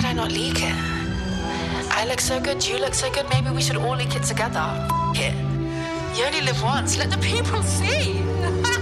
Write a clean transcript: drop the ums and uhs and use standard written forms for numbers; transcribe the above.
I not leak it? I look so good, you look so good, maybe we should all leak it together. Here. You only live once, let the people see.